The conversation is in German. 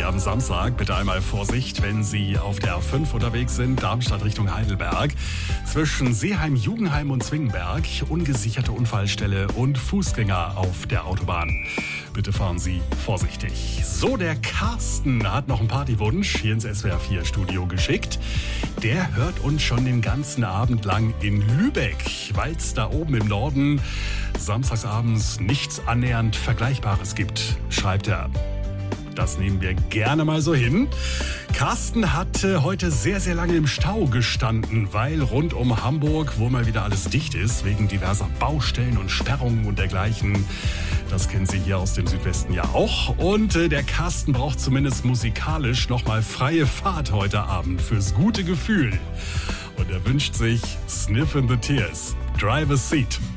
am Samstag. Bitte einmal Vorsicht, wenn Sie auf der A5 unterwegs sind, Darmstadt Richtung Heidelberg. Zwischen Seeheim, Jugenheim und Zwingenberg ungesicherte Unfallstelle und Fußgänger auf der Autobahn. Bitte fahren Sie vorsichtig. So, der Carsten hat noch einen Partywunsch hier ins SWR 4 Studio geschickt. Der hört uns schon den ganzen Abend lang in Lübeck, weil es da oben im Norden samstagsabends nichts annähernd Vergleichbares gibt, schreibt er. Das nehmen wir gerne mal so hin. Carsten hat heute sehr, sehr lange im Stau gestanden, weil rund um Hamburg, wo mal wieder alles dicht ist, wegen diverser Baustellen und Sperrungen und dergleichen. Das kennen Sie hier aus dem Südwesten ja auch. Und der Carsten braucht zumindest musikalisch nochmal freie Fahrt heute Abend fürs gute Gefühl. Und er wünscht sich Sniff in the Tears, Driver's Seat.